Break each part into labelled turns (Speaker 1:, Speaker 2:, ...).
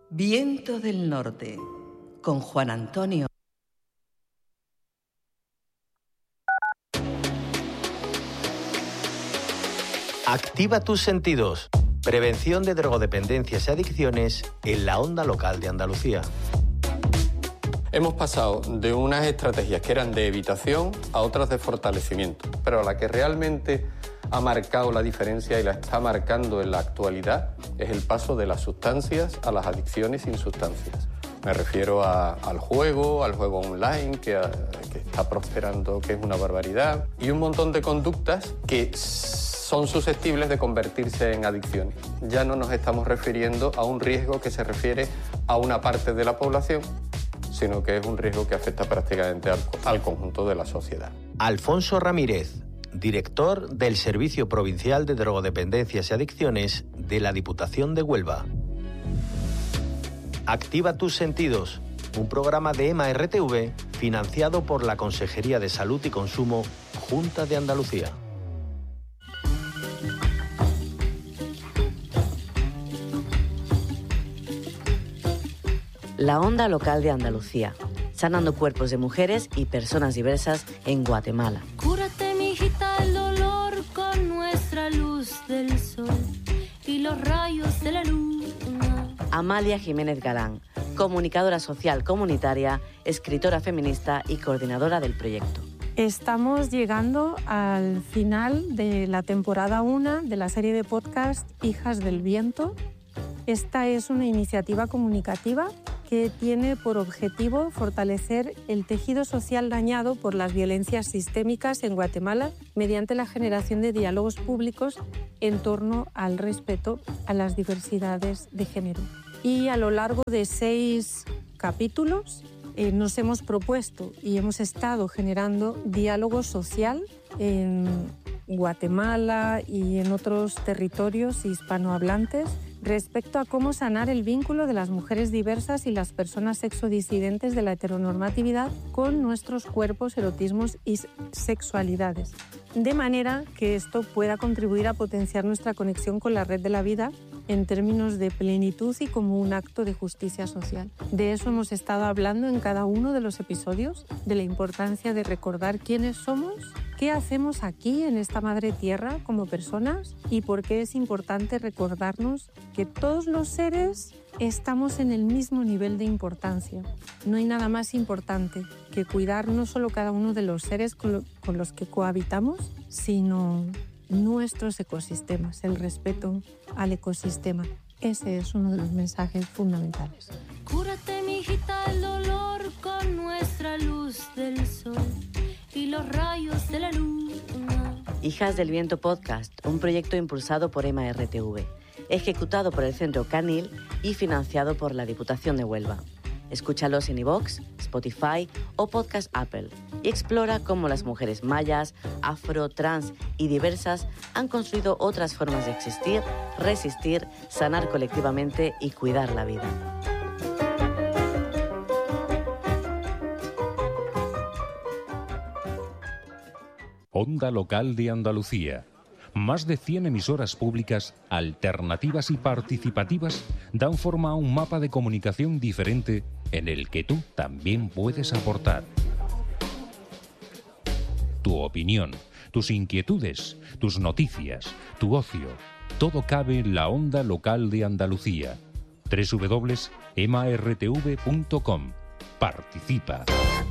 Speaker 1: Viento del Norte, con Juan Antonio.
Speaker 2: Activa tus sentidos. Prevención de drogodependencias y adicciones en la onda local de Andalucía.
Speaker 3: Hemos pasado de unas estrategias que eran de evitación a otras de fortalecimiento, pero la que realmente ha marcado la diferencia y la está marcando en la actualidad es el paso de las sustancias a las adicciones sin sustancias. Me refiero al juego online que está prosperando, que es una barbaridad, y un montón de conductas que son susceptibles de convertirse en adicciones. Ya no nos estamos refiriendo a un riesgo que se refiere a una parte de la población, sino que es un riesgo que afecta prácticamente al conjunto de la sociedad.
Speaker 2: Alfonso Ramírez, director del Servicio Provincial de Drogodependencias y Adicciones de la Diputación de Huelva. Activa tus sentidos, un programa de EMA RTV financiado por la Consejería de Salud y Consumo, Junta de Andalucía.
Speaker 4: La onda local de Andalucía, sanando cuerpos de mujeres y personas diversas en Guatemala.
Speaker 5: Cúrate, mijita, el dolor con nuestra luz del sol y los rayos de la luna.
Speaker 4: Amalia Jiménez Galán, comunicadora social comunitaria, escritora feminista y coordinadora del proyecto.
Speaker 6: Estamos llegando al final de la temporada 1 de la serie de podcast Hijas del Viento. Esta es una iniciativa comunicativa que tiene por objetivo fortalecer el tejido social dañado por las violencias sistémicas en Guatemala mediante la generación de diálogos públicos en torno al respeto a las diversidades de género. Y a lo largo de 6 capítulos nos hemos propuesto y hemos estado generando diálogo social en Guatemala y en otros territorios hispanohablantes respecto a cómo sanar el vínculo de las mujeres diversas y las personas sexodisidentes de la heteronormatividad con nuestros cuerpos, erotismos y sexualidades, de manera que esto pueda contribuir a potenciar nuestra conexión con la red de la vida en términos de plenitud y como un acto de justicia social. De eso hemos estado hablando en cada uno de los episodios, de la importancia de recordar quiénes somos, qué hacemos aquí en esta madre tierra como personas y por qué es importante recordarnos que todos los seres estamos en el mismo nivel de importancia. No hay nada más importante que cuidar no solo cada uno de los seres con los que cohabitamos, sino nuestros ecosistemas, el respeto al ecosistema. Ese es uno de los mensajes fundamentales.
Speaker 5: Cúrate, mijita, el dolor con nuestra luz del sol y los rayos de la luna.
Speaker 4: Hijas del Viento Podcast, un proyecto impulsado por EMA RTV, ejecutado por el Centro Canil y financiado por la Diputación de Huelva. Escúchalos en iVoox, Spotify o Podcast Apple y explora cómo las mujeres mayas, afro, trans y diversas han construido otras formas de existir, resistir, sanar colectivamente y cuidar la vida.
Speaker 7: Onda Local de Andalucía. Más de 100 emisoras públicas, alternativas y participativas dan forma a un mapa de comunicación diferente en el que tú también puedes aportar. Tu opinión, tus inquietudes, tus noticias, tu ocio, todo cabe en la Onda Local de Andalucía. www.emartv.com. Participa.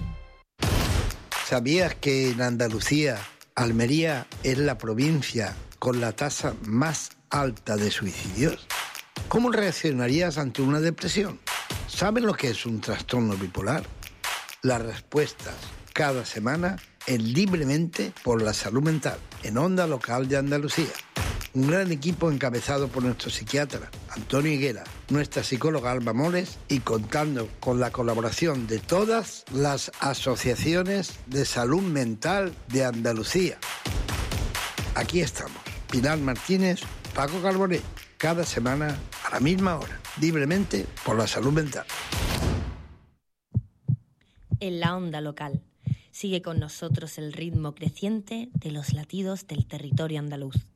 Speaker 8: ¿Sabías que en Andalucía Almería es la provincia con la tasa más alta de suicidios? ¿Cómo reaccionarías ante una depresión? ¿Sabes lo que es un trastorno bipolar? Las respuestas cada semana en Libremente por la Salud Mental, en Onda Local de Andalucía. Un gran equipo encabezado por nuestro psiquiatra Antonio Higuera, nuestra psicóloga Alba Moles y contando con la colaboración de todas las asociaciones de salud mental de Andalucía. Aquí estamos, Pilar Martínez, Paco Carbonet, cada semana a la misma hora, Libremente por la Salud Mental.
Speaker 9: En la Onda Local. Sigue con nosotros el ritmo creciente de los latidos del territorio andaluz.